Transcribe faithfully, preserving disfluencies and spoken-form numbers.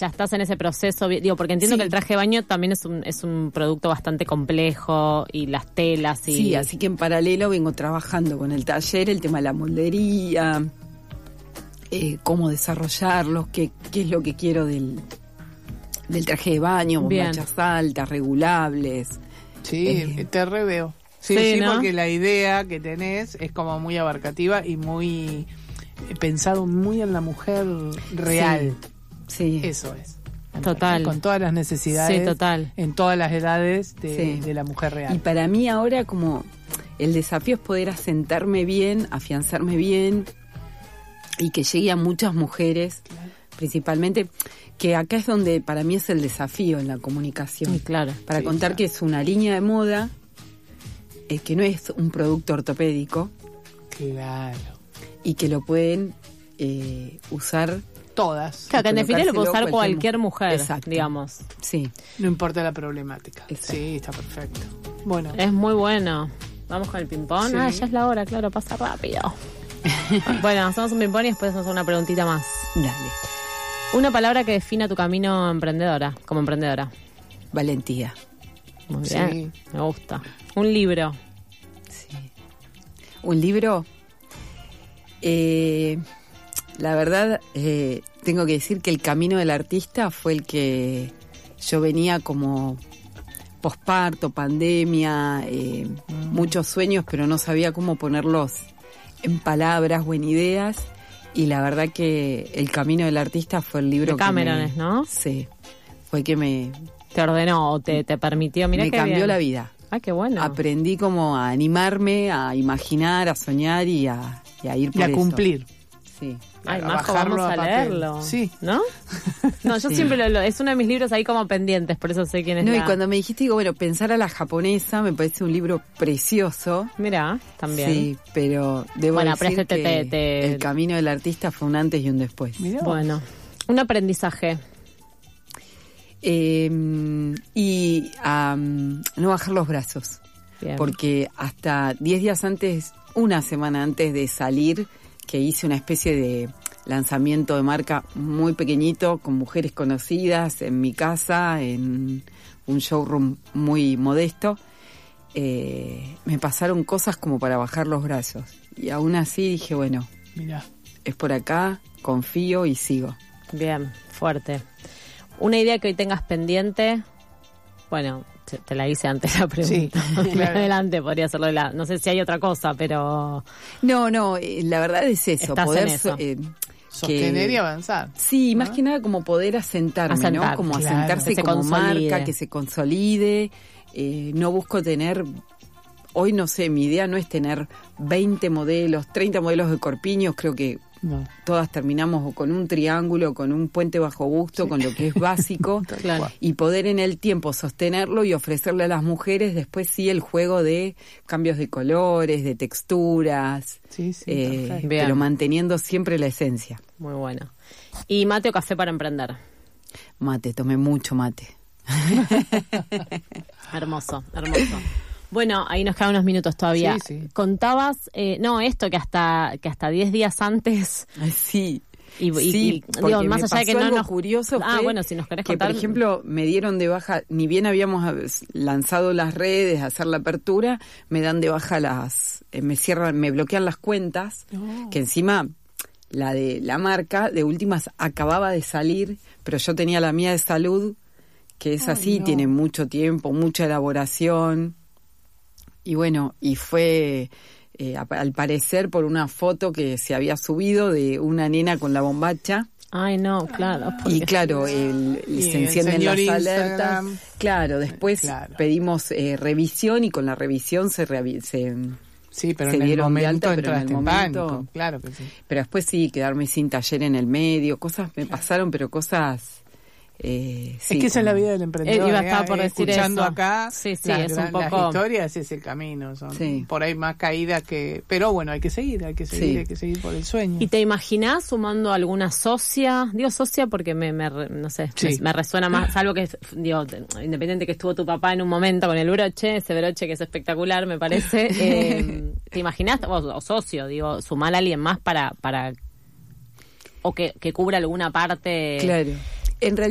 ya estás en ese proceso, digo, porque entiendo Sí. que el traje de baño también es un es un producto bastante complejo y las telas y... Sí, así que en paralelo vengo trabajando con el taller, el tema de la moldería, eh, cómo desarrollarlos, qué, qué es lo que quiero del, del traje de baño, Bien. bombachas altas, regulables. Sí, Eh, te reveo. Sí, sí, sí, ¿no? porque la idea que tenés es como muy abarcativa y muy eh, pensado muy en la mujer real. Sí. Eso es. Total. Con todas las necesidades. Sí, total. En todas las edades de, Sí. de la mujer real. Y para mí ahora como el desafío es poder asentarme bien, afianzarme bien y que llegue a muchas mujeres, principalmente, que acá es donde para mí es el desafío en la comunicación. Sí, claro. Para Sí, contar claro. que es una línea de moda, eh, que no es un producto ortopédico Claro. y que lo pueden eh, usar, Todas. Claro, que en definitiva lo puede usar colocárselo cualquier cualquier mujer, mujer. Exacto. digamos. sí. No importa la problemática. Exacto. Sí, está perfecto. Bueno. Es muy bueno. Vamos con el ping-pong. Sí. Ah, ya es la hora, claro, pasa rápido. Bueno, hacemos un ping-pong y después hacemos una preguntita más. Dale. Una palabra que defina tu camino emprendedora, como emprendedora. Valentía. Muy Sí. bien, me gusta. Un libro. Sí. Un libro. Eh, la verdad, eh, tengo que decir que El camino del artista fue el que yo venía como posparto, pandemia, eh, Mm. muchos sueños, pero no sabía cómo ponerlos en palabras o en ideas. Y la verdad que El camino del artista fue el libro De Cameron, que me, es, ¿no? Sí, fue que me, Te ordenó o te, te permitió. Mira me qué cambió bien. la vida. Ah, qué bueno. Aprendí como a animarme, a imaginar, a soñar y a, y a ir por Y a eso. cumplir. Sí. Ay, a Majo, bajarlo vamos a a, papel. leerlo. Sí. ¿No? No, yo Sí. siempre lo, lo- es uno de mis libros ahí como pendientes, por eso sé quién es No, y la... cuando me dijiste, digo, bueno, pensar a la japonesa me parece un libro precioso. Mira, también. Sí, pero debo Bueno, pero decir este te- que te- te- El camino del artista fue un antes y un después. Mirá vos. Bueno, un aprendizaje. Eh, y a no bajar los brazos. Bien. Porque hasta diez días antes, una semana antes de salir, que hice una especie de lanzamiento de marca muy pequeñito, con mujeres conocidas, en mi casa, en un showroom muy modesto, eh, me pasaron cosas como para bajar los brazos. Y aún así dije, bueno, Mirá. es por acá, confío y sigo. Bien, fuerte. Una idea que hoy tengas pendiente. Bueno, te, te la hice antes la pregunta. Sí, claro. Adelante podría hacerlo de la... No sé si hay otra cosa, pero... No, no, eh, la verdad es eso, Estás poder en eso. so- eh, Sostener que- y avanzar. Sí, más ¿no? que nada como poder asentarme, Asentar, ¿no? Como claro. asentarse Que se como consolide. marca, que se consolide. Eh, no busco tener, hoy no sé, mi idea no es tener veinte modelos, treinta modelos de corpiños, creo que No. todas terminamos o con un triángulo, o con un puente bajo busto, con lo que es básico, Claro. y poder en el tiempo sostenerlo y ofrecerle a las mujeres después sí el juego de cambios de colores, de texturas, Sí, sí, eh, perfecto. Bien. pero manteniendo siempre la esencia. Muy bueno. ¿Y mate o café para emprender? Mate, tomé mucho mate. Hermoso, hermoso. Bueno, ahí nos quedan unos minutos todavía. Sí, sí. Contabas, eh, no, esto que hasta que hasta diez días antes... Ay, sí. Y, y- Sí, y, porque digo, más me allá de que pasó no algo nos... curioso Ah, fue bueno, si nos querés que, contar... por ejemplo, me dieron de baja, ni bien habíamos lanzado las redes, hacer la apertura, me dan de baja las, eh, me cierran, me bloquean las cuentas, Oh. que encima la de la marca, de últimas, acababa de salir, pero yo tenía la mía de salud, que es Ay, así, no. tiene mucho tiempo, mucha elaboración, y bueno, y fue... Eh, a- al parecer por una foto que se había subido de una nena con la bombacha. Ay, no, claro. Y porque- claro, el, Y se el encienden señor las Instagram. alertas. Claro, después Claro. pedimos eh, revisión y con la revisión se, reavi- se Sí, pero se en el dieron de momento alta, pero en el entraste en momento- pánico. Claro que sí. pero después sí, quedarme sin taller en el medio, cosas me pasaron, pero cosas... Eh, sí, es que esa es la como- vida del emprendedor. Eh, iba a ¿eh? estar por Eh, decir escuchando eso. acá Sí, sí, las, es un gran- las poco- historias, es el camino. Son Sí. por ahí más caídas que... Pero bueno, hay que seguir, hay que seguir, Sí. hay que seguir por el sueño. ¿Y te imaginás sumando alguna socia? Digo socia porque me, me re- no sé, Sí. me, me resuena más, salvo que, digo, te- independiente que estuvo tu papá en un momento con el broche, ese broche que es espectacular, me parece. eh, ¿Te imaginás, o, o socio, digo, sumar a alguien más para, para o que, que cubra alguna parte? Claro. En realidad